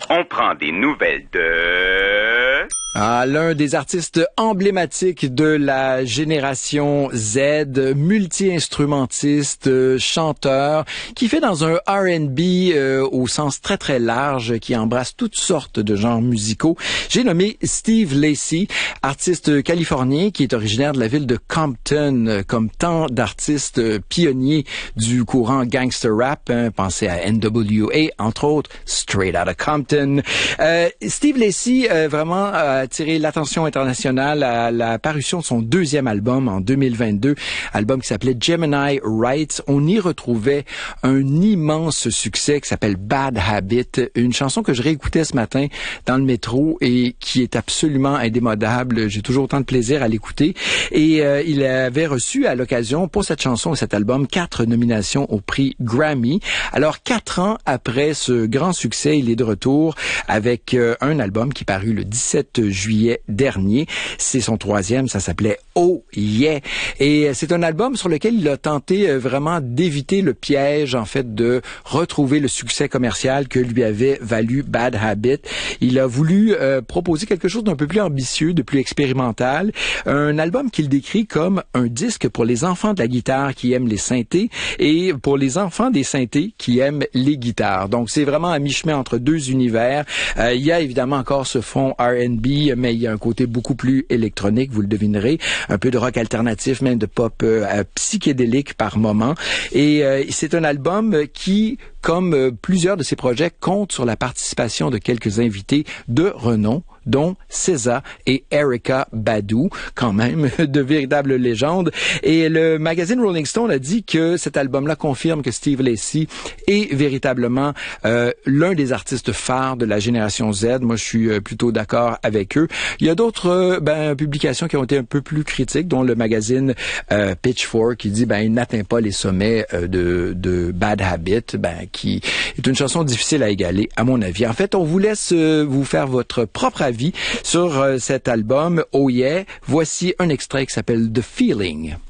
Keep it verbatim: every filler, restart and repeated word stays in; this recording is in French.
On prend des nouvelles de... Ah, l'un des artistes emblématiques de la génération Z, multi-instrumentiste, chanteur, qui fait dans un R and B euh, au sens très très large, qui embrasse toutes sortes de genres musicaux. J'ai nommé Steve Lacy, artiste californien qui est originaire de la ville de Compton, comme tant d'artistes pionniers du courant gangster rap. Hein, pensez à N W A, entre autres, Straight Outta Compton. Euh, Steve Lacy, euh, vraiment... Euh, attiré l'attention internationale à la parution de son deuxième album en deux mille vingt-deux, album qui s'appelait Gemini Rights. On y retrouvait un immense succès qui s'appelle Bad Habit, une chanson que je réécoutais ce matin dans le métro et qui est absolument indémodable. J'ai toujours autant de plaisir à l'écouter. Et euh, il avait reçu à l'occasion, pour cette chanson et cet album, quatre nominations au prix Grammy. Alors, quatre ans après ce grand succès, il est de retour avec euh, un album qui parut le dix-sept juillet dernier. C'est son troisième, ça s'appelait Oh Yeah. Et c'est un album sur lequel il a tenté vraiment d'éviter le piège, en fait, de retrouver le succès commercial que lui avait valu Bad Habit. Il a voulu euh, proposer quelque chose d'un peu plus ambitieux, de plus expérimental. Un album qu'il décrit comme un disque pour les enfants de la guitare qui aiment les synthés et pour les enfants des synthés qui aiment les guitares. Donc, c'est vraiment à mi-chemin entre deux univers. Euh, il y a évidemment encore ce fond R and B, mais il y a un côté beaucoup plus électronique, vous le devinerez, un peu de rock alternatif, même de pop euh, psychédélique par moment. Et euh, c'est un album qui, comme euh, plusieurs de ses projets, compte sur la participation de quelques invités de renom, dont César et Erykah Badu, quand même de véritables légendes. Et le magazine Rolling Stone a dit que cet album-là confirme que Steve Lacy est véritablement euh, l'un des artistes phares de la génération Z. Moi, je suis euh, plutôt d'accord avec eux. Il y a d'autres euh, ben, publications qui ont été un peu plus critiques, dont le magazine euh, Pitchfork qui dit ben il n'atteint pas les sommets euh, de, de Bad Habit, ben qui est une chanson difficile à égaler, à mon avis. En fait, on vous laisse euh, vous faire votre propre avis sur euh, cet album, Oh Yeah. Voici un extrait qui s'appelle The Feeling.